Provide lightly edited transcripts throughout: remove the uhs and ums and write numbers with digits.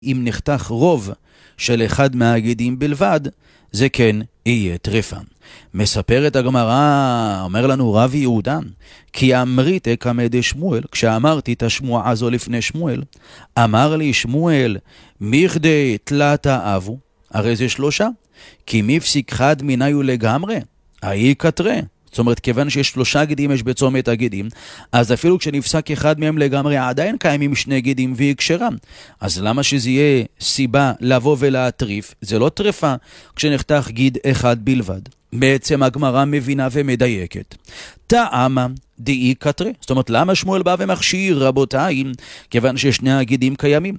אם נחתך רוב של אחד מהגידים בלבד, זה כן יהיה טרפה. מספרת הגמרא, אומר לנו רב יהודה, כי אמרית קמא דשמואל, כשאמרתי את השמועה הזו לפני שמואל, אמר לי שמואל, מכדי תלתה אבו, הרי זה 3, כי מפסיק חד מיניו לגמרי, האי קטרה. זאת אומרת, כיוון שיש 3 גידים יש בצומת הגידים, אז אפילו כשנפסק אחד מהם לגמרי, עדיין קיימים 2 גידים והיא קשרה. אז למה שזה יהיה סיבה לבוא ולהטריף? זה לא טרפה כשנחתך גיד אחד בלבד. בעצם הגמרא מבינה ומדייקת. טעמה דאי קטרה. זאת אומרת, למה שמואל בא ומכשיר, רבותיי, כיוון ששני הגידים קיימים?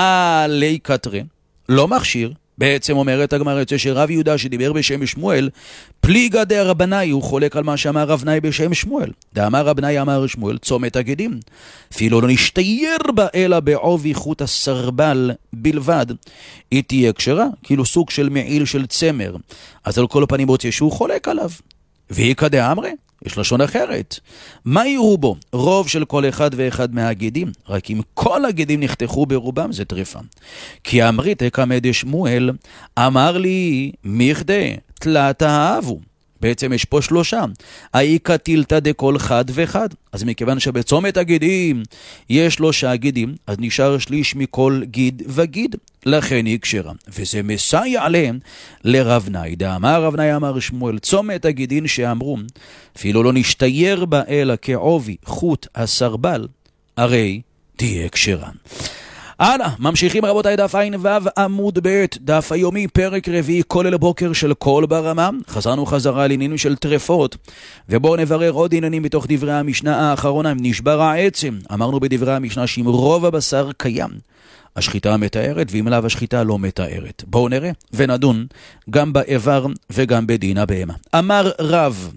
לי קטרה, לא מכשיר. בעצם אומרת הגמרא שרב יהודה שדיבר בשם שמואל, פליגא דרבנאי, הוא חולק על מה שאמר רב נאי בשם שמואל. דאמר רב נאי אמר שמואל, צומת הגידים. אפילו לא נשתייר בה אלא בעובי חוט הסרבל בלבד. היא תהיה קשרה, כאילו סוג של מעיל של צמר. אז על כל הפנים רוצה שהוא חולק עליו. והיא כדאמרי, יש לשון אחרת. מה יראו בו? רוב של כל אחד ואחד מהגידים. רק אם כל הגידים נחתכו ברובם זה טרפה. כי אמרית קמא דשמואל, אמר לי מכדי תלתה אבו. בעצם יש פה 3. האי קטילתא דכל חד וחד. אז מכיוון שבצומת הגידים יש 3 גידים, אז נשאר שליש מכל גיד וגיד. לכן היא קשרה. וזה מסייע עליהם לרב נאי. דאמר רב נאי אמר שמואל, צומת הגידין שאמרו, אפילו לא נשתייר בה אלא כעובי חוט הסרבל, הרי תהיה קשרה. הלאה, ממשיכים רבותיי דף ע"ו עמוד ב', דף היומי, פרק רביעי, כולל בוקר של כל ברמה. חזרנו חזרה לעניינים של טרפות, ובואו נברר עוד עניינים מתוך דברי המשנה האחרונה. אם נשבר העצם, אמרנו בדברי המשנה שאם רוב הבשר קיים, השחיטה מתארת, ואם לאו השחיטה לא מתארת. בואו נראה ונדון גם באיבר וגם בדין הבהמה. אמר רב,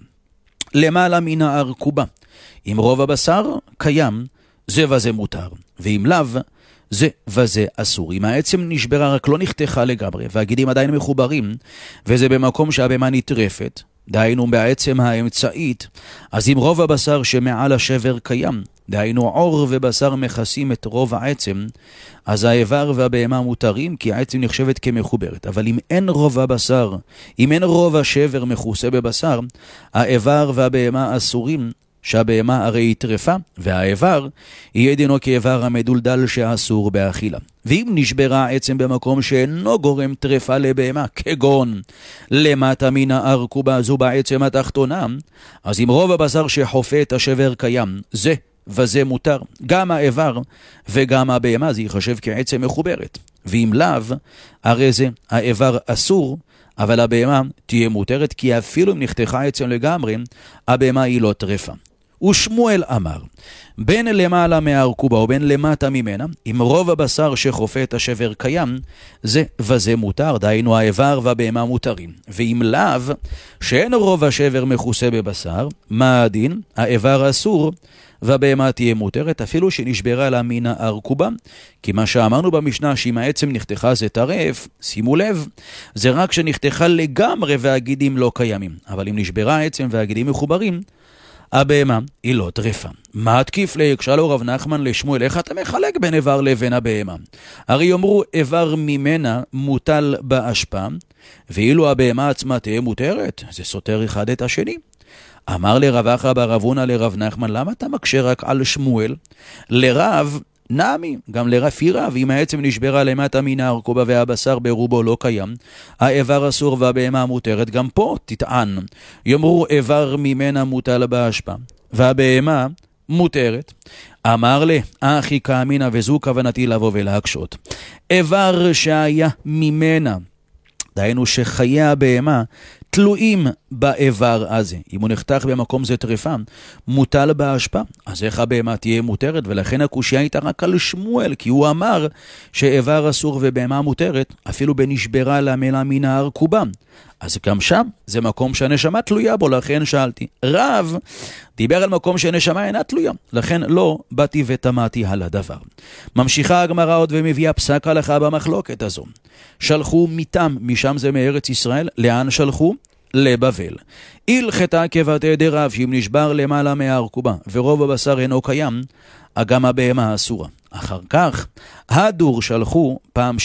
למעלה מן הארכובה, אם רוב הבשר קיים, זה וזה מותר, ואם לאו, זה וזה אסור. אם העצם נשברה רק לא נחתכה לגמרי, והגידים עדיין מחוברים, וזה במקום שהבהמה נטרפת, דהיינו בעצם האמצעית, אז אם רוב הבשר שמעל השבר קיים, דהיינו עור ובשר מכסים את רוב העצם, אז האיבר והבהמה מותרים, כי העצם נחשבת כמחוברת. אבל אם אין רוב הבשר, אם אין רוב השבר מכוסה בבשר, האיבר והבהמה אסורים, שהבהמה הרי היא טרפה, והאיבר יהיה דינו כאיבר המדולדל שאסור באכילה. ואם נשברה העצם במקום שאינו גורם טרפה לבהמה, כגון למטה מן הארכובה זו בעצם התחתונה, אז אם רוב הבשר שחופה את השבר קיים, זה וזה מותר, גם האיבר וגם הבהמה, זה יחשב כעצם מחוברת. ואם לאו, הרי זה האיבר אסור, אבל הבהמה תהיה מותרת, כי אפילו אם נחתכה עצם לגמרי, הבהמה היא לא טרפה. ושמואל אמר, בין למעלה מהארכובה או בין למטה ממנה, אם רוב הבשר שחופה את השבר קיים, זה וזה מותר, דהיינו האיבר והבהמה מותרים. ואם לאו, שאין רוב השבר מכוסה בבשר, מה הדין? האיבר אסור, והבהמה תהיה מותרת, אפילו שנשברה לה מן הארכובה, כי מה שאמרנו במשנה שאם העצם נחתכה זה טרף, שימו לב, זה רק שנחתכה לגמרי והגידים לא קיימים. אבל אם נשברה העצם והגידים מחוברים, הבהמה היא לא טרפה. מה תקיף להקשה לו רב נחמן לשמואל, איך אתה מחלק בין איבר לבין הבהמה? הרי יאמרו איבר ממנה מוטל באשפה, ואילו הבהמה עצמה תהיה מותרת, זה סותר אחד את השני. אמר לרב אחא בר אבונה לרב נחמן, למה אתה מקשה רק על שמואל? לרב נמי, גם לרפי רב, אם העצם נשברה למטה מן הארכובה והבשר ברובו לא קיים, האיבר אסור והבהמה מותרת, גם פה תטען. יאמרו איבר ממנה מוטל באשפה, והבהמה מותרת. אמר לה, אחי כאמינה, וזו כוונתי לבוא ולהקשות. איבר שהיה ממנה, דהיינו שחיי הבהמה תלויים באיבר הזה. אם הוא נחתך במקום זה טרפה, מוטל באשפה, אז איך הבהמה תהיה מותרת? ולכן הקושיה הייתה רק על שמואל, כי הוא אמר שאיבר אסור ובהמה מותרת, אפילו בנשברה למעלה מן הארכובה. אז גם שם זה מקום שהנשמה תלויה בו, לכן שאלתי. רב דיבר על מקום שהנשמה אינה תלויה, לכן לא באתי ותמתי על הדבר. ממשיכה הגמרא עוד ומביאה פסק הלכה במחלוקת הזו. שלחו מיתם, משם זה מארץ ישראל, לאן שלחו? לבבל. הלכתה כבתי דרב, שאם נשבר למעלה מהארכובה ורוב הבשר אינו קיים, גם הבהמה אסורה. אחר כך, הדור שלחו פעם